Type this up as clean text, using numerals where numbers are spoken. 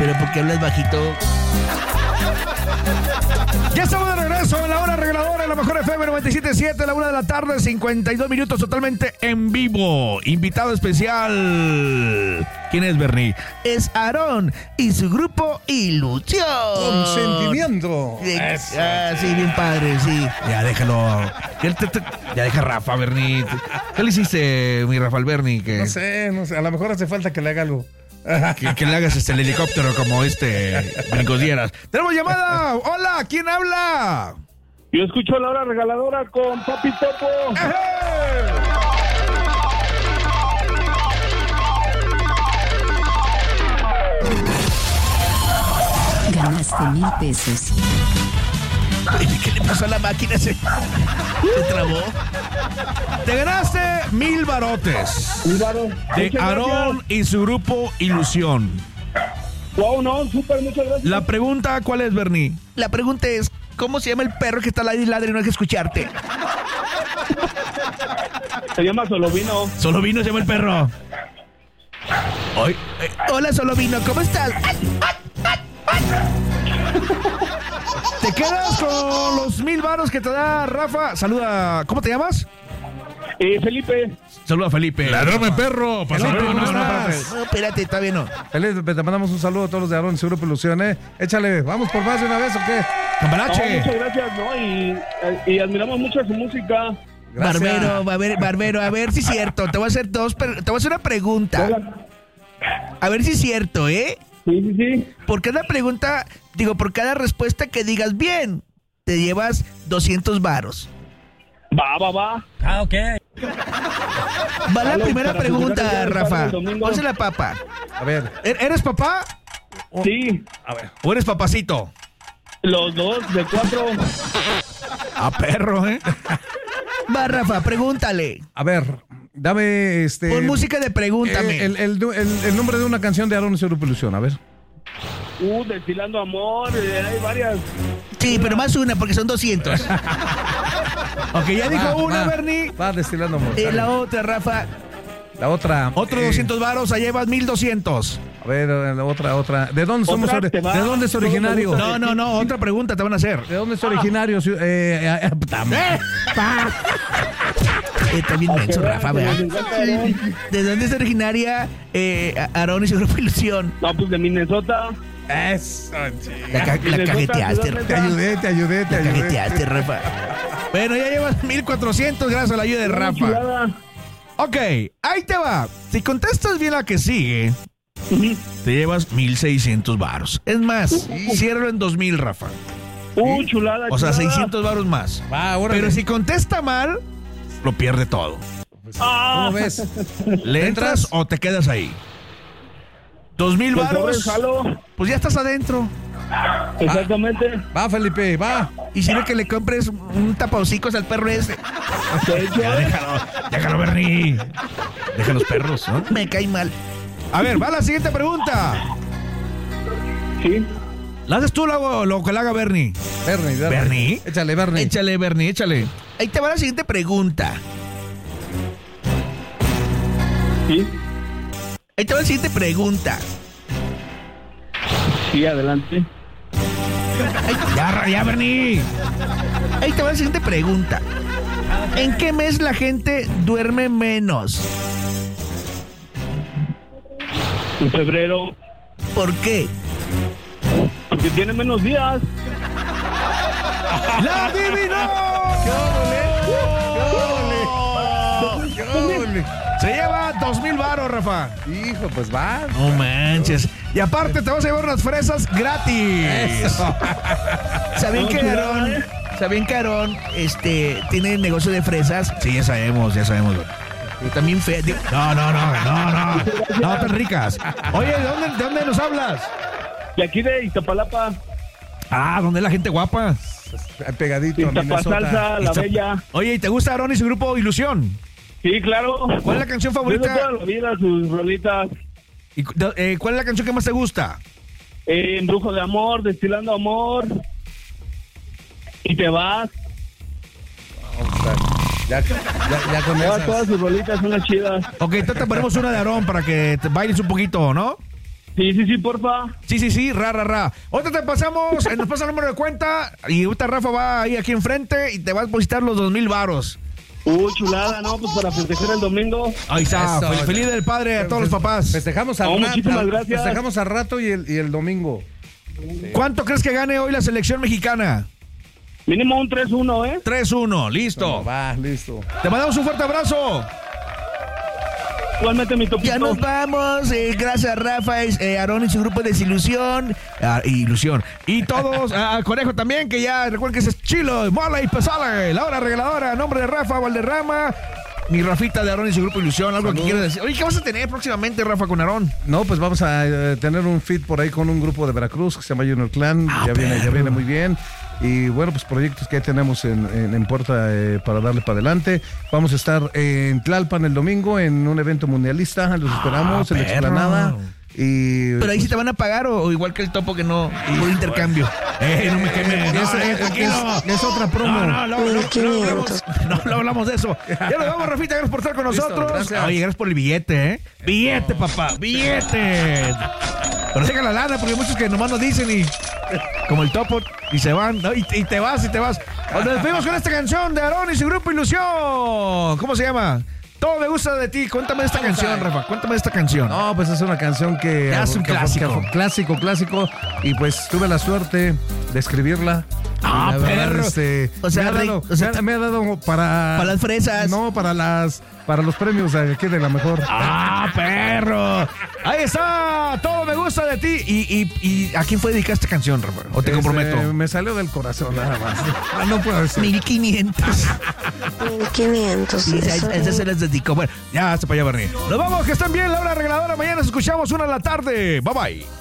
Pero ¿por qué hablas bajito? Ya estamos de regreso en la hora regaladora en la mejor FM 97.7, la 1 de la tarde, 52 minutos totalmente en vivo. Invitado especial. ¿Quién es, Bernie? Es Aarón y su grupo Ilusión. Consentimiento. Sí, bien padre, sí. Ya déjalo. Ya deja a Rafa, Bernie. ¿Qué le hiciste, mi Rafael Bernie? No sé, a lo mejor hace falta que le haga algo. Que le hagas el helicóptero como Brincos Dieras. ¡Tenemos llamada! ¡Hola! ¿Quién habla? Yo escucho la hora regaladora con Papi Topo. Ganaste 1,000 pesos. ¿Qué le pasó a la máquina? Se trabó. Te ganaste 1,000 barotes. De Aarón y su grupo Ilusión. Wow, no, súper, muchas gracias. La pregunta, ¿cuál es, Bernie? La pregunta es, ¿cómo se llama el perro que está al aire y ladra y no hay que escucharte? Se llama Solovino. Solovino se llama el perro. Hola, Solovino, ¿cómo estás? Te quedas con los 1,000 varos que te da Rafa. Saluda, ¿cómo te llamas? Felipe. Saluda a Felipe. ¡Ladrón, perro! No, espérate, está bien, no. Felipe, te mandamos un saludo a todos los de Aarón y su grupo Ilusión, Échale, ¿vamos por más de una vez o qué? ¡Cambalache! Muchas gracias, ¿no? Y admiramos mucho su música. Gracias. Barbero, a ver si es cierto. Te voy a hacer una pregunta. Hola. A ver si es cierto, ¿eh? Sí. Por cada pregunta, por cada respuesta que digas bien, te llevas 200 varos. Va. Ah, ok. Va la primera pregunta, Rafa. Ponse la papa. A ver. ¿Eres papá? Sí. A ver. ¿O eres papacito? Los dos, de 4. A perro, ¿eh? Va, Rafa, pregúntale. A ver, dame Pon música de pregúntame. el nombre de una canción de Aarón y su grupo Ilusión, a ver. Destilando amor, hay varias. Sí, pero más una, porque son 200. Ok, ya dijo una, Bernie. Va destilando amor. La otra, Rafa. La otra. Otro 200 varos, ahí llevas 1,200. A ver, la otra. ¿De dónde somos? ¿De dónde es originario? No, otra pregunta te van a hacer. ¿De dónde es originario? Está bien menso, Rafa, ¿verdad? ¿De dónde es originaria Aarón y su grupo Ilusión? No, pues de Minnesota. Eso, La cajeteaste, Rafa. Te ayudé. La cajeteaste, Rafa. Bueno, ya llevas 1,400 gracias a la ayuda de Rafa. Ok, ahí te va. Si contestas bien la que sigue, te llevas 1,600 varos. Es más, ciérralo en 2,000, Rafa. Chulada. O sea, 600 varos más. Va, órale. Pero si contesta mal, lo pierde todo. ¿Cómo ves? ¿Le entras o te quedas ahí? 2,000 varos. Pues ya estás adentro. Exactamente. Va, Felipe, va. Y si no, que le compres un tapahocicos al perro ese. Ya déjalo, Bernie. Deja los perros, ¿no? Me cae mal. A ver, va la siguiente pregunta. Sí. ¿La haces tú lo que le haga Bernie? Bernie. Échale, Bernie. Échale, Bernie, échale. Ahí te va la siguiente pregunta. Sí. Ahí te va la siguiente pregunta. Sí, adelante. Ya, Bernie. Ahí te va la siguiente pregunta. ¿En qué mes la gente duerme menos? En febrero. ¿Por qué? Porque tiene menos días. ¡La adivinó! ¡Qué ole! Se lleva 2,000 varos, Rafa. Hijo, pues va. No manches. Y aparte te vas a llevar unas fresas gratis. Eso. ¿Sabían que Aarón tiene negocio de fresas? Sí, ya sabemos. Y también No, tan ricas. Oye, ¿de dónde nos hablas? Y aquí de Iztapalapa. ¿Dónde es la gente guapa? Pegadito a Minnesota. Salsa, La Bella. Oye, ¿y te gusta Aarón y su grupo Ilusión? Sí, claro. ¿Cuál es la canción favorita? De toda la vida, sus rolitas. ¿Y cuál es la canción que más te gusta? Embrujo de amor, Destilando amor. Y te vas. Ya con esas. Todas sus rolitas son las chidas. Ok, entonces te ponemos una de Aarón para que te bailes un poquito, ¿no? Sí, porfa. Sí, ra. Ahorita te pasamos, nos pasa el número de cuenta y ahorita Rafa va ahí aquí enfrente y te va a depositar los 2,000 varos. Chulada, ¿no? Pues para festejar el domingo. Ahí está, feliz del padre a todos los papás. Festejamos al rato. Muchísimas gracias. Festejamos al rato y el domingo. ¿Cuánto crees que gane hoy la selección mexicana? Mínimo un 3-1, ¿eh? 3-1, listo. Va, listo. Te mandamos un fuerte abrazo. Igualmente, mi topito. Ya nos vamos, gracias a Rafa, Aarón y su grupo de Desilusión, Ilusión, y todos, al Conejo también, que ya recuerden que ese es Chilo, Mola y Pesale, la hora regaladora, a nombre de Rafa Valderrama, mi Rafita de Aarón y su grupo Ilusión, algo que quieras decir. Oye, ¿qué vas a tener próximamente, Rafa, con Aarón? No, pues vamos a tener un feed por ahí con un grupo de Veracruz que se llama Junior Clan, ya viene muy bien. Y bueno, pues proyectos que tenemos en puerta para darle para adelante. Vamos a estar en Tlalpan el domingo en un evento mundialista. Los esperamos en la explanada. Pero ahí sí te van a pagar o igual que el Topo que no, por intercambio. No me quemes. Es otra promo. No hablamos de eso. Ya nos vamos, Rafita, gracias por estar con nosotros. Listo, Oye, gracias por el billete, ¿eh? Billete, papá, billete. Pero saca la lana porque hay muchos que nomás nos dicen y como el Topo y se van, ¿no? Y te vas. Nos despedimos con esta canción de Aarón y su grupo Ilusión. ¿Cómo se llama? Todo me gusta de ti. Cuéntame de esta canción, Rafa. Cuéntame de esta canción. No, pues es una canción que es un clásico. Clásico. Y pues tuve la suerte de escribirla. Perro. Me ha dado para las fresas. No, para los premios de aquí de la mejor. Perro. Ahí está. Todo me gusta de ti. ¿Y a quién fue dedicada esta canción, Rafa? ¿O te comprometo? Me salió del corazón nada más. No puedo decir. 1500. 1500. Sí, ese se les dedicó. Bueno, ya hasta para allá, Bernie. Nos vamos, que estén bien. La hora regaladora. Mañana nos escuchamos 1:00 PM. Bye.